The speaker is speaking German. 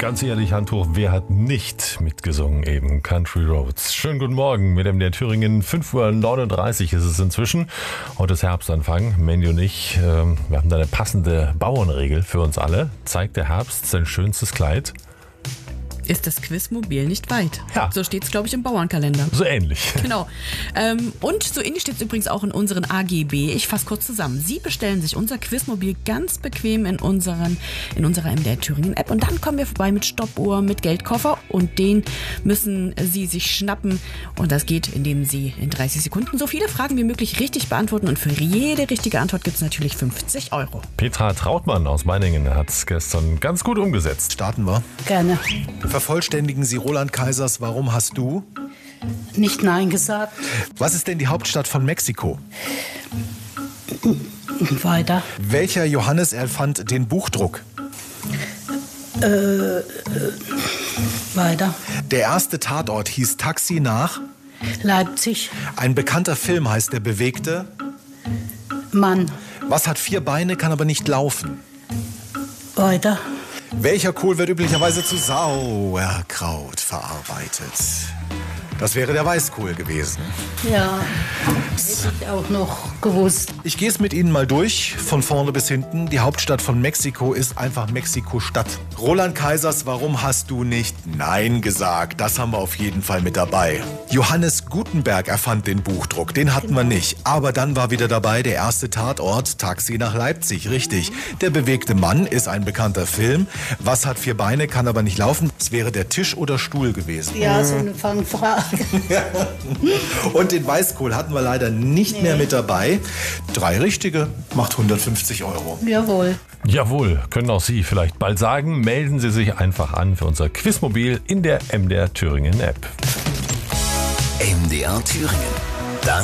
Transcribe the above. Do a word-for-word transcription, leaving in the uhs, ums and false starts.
Ganz ehrlich, Hand hoch, wer hat nicht mitgesungen eben? Country Roads. Schönen guten Morgen mit dem der Thüringen. fünf Uhr neununddreißig ist es inzwischen. Heute ist Herbstanfang. Mandy und ich, äh, wir haben da eine passende Bauernregel für uns alle. Zeigt der Herbst sein schönstes Kleid? Ist das Quizmobil nicht weit. Ja. So steht es, glaube ich, im Bauernkalender. So ähnlich. Genau. Ähm, und so ähnlich steht es übrigens auch in unseren A G B. Ich fasse kurz zusammen. Sie bestellen sich unser Quizmobil ganz bequem in, unseren, in unserer M D R Thüringen App. Und dann kommen wir vorbei mit Stoppuhr, mit Geldkoffer. Und den müssen Sie sich schnappen. Und das geht, indem Sie in dreißig Sekunden so viele Fragen wie möglich richtig beantworten. Und für jede richtige Antwort gibt es natürlich fünfzig Euro. Petra Trautmann aus Meiningen hat es gestern ganz gut umgesetzt. Starten wir. Gerne. Vervollständigen Sie Roland Kaisers Warum hast du? Nicht Nein gesagt. Was ist denn die Hauptstadt von Mexiko? Weiter. Welcher Johannes erfand den Buchdruck? Äh, äh, weiter. Der erste Tatort hieß Taxi nach? Leipzig. Ein bekannter Film heißt Der Bewegte? Mann. Was hat vier Beine, kann aber nicht laufen? Weiter. Welcher Kohl wird üblicherweise zu Sauerkraut verarbeitet? Das wäre der Weißkohl gewesen. Ja, hätte ich auch noch gewusst. Ich gehe es mit Ihnen mal durch, von vorne bis hinten. Die Hauptstadt von Mexiko ist einfach Mexiko-Stadt. Roland Kaisers, warum hast du nicht Nein gesagt? Das haben wir auf jeden Fall mit dabei. Johannes Gutenberg erfand den Buchdruck, den hatten wir nicht. Aber dann war wieder dabei der erste Tatort, Taxi nach Leipzig, richtig. Der bewegte Mann ist ein bekannter Film. Was hat vier Beine, kann aber nicht laufen? Es wäre der Tisch oder Stuhl gewesen. Ja, so eine Fangfrage. Und den Weißkohl hatten wir leider nicht Nee. mehr mit dabei. Drei richtige macht hundertfünfzig Euro. Jawohl. Jawohl, können auch Sie vielleicht bald sagen. Melden Sie sich einfach an für unser Quizmobil in der M D R Thüringen App. M D R Thüringen. Das